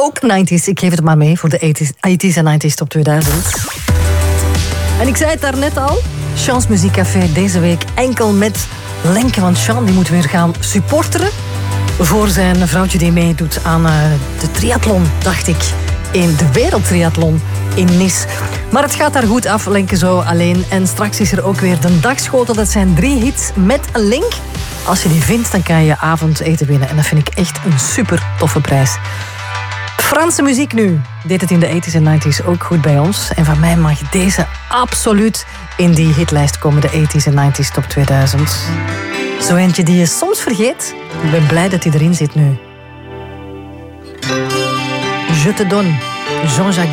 Ook 90s, ik geef het maar mee voor de 80s en 90s top 2000. En ik zei het daarnet al, Chans Muziekcafé deze week enkel met Lenke. Want Sean die moet weer gaan supporteren voor zijn vrouwtje die meedoet aan de triathlon, dacht ik. In de wereldtriathlon in Nice. Maar het gaat daar goed af, Lenke zo alleen. En straks is er ook weer de dagschotel. Dat zijn 3 hits met een link. Als je die vindt, dan kan je avondeten winnen. En dat vind ik echt een super toffe prijs. Franse muziek nu. Deed het in de 80s en 90s ook goed bij ons. En van mij mag deze absoluut in die hitlijst komen. De 80s en 90s top 2000. Zo eentje die je soms vergeet. Ik ben blij dat hij erin zit nu. Je te donne. Jean-Jacques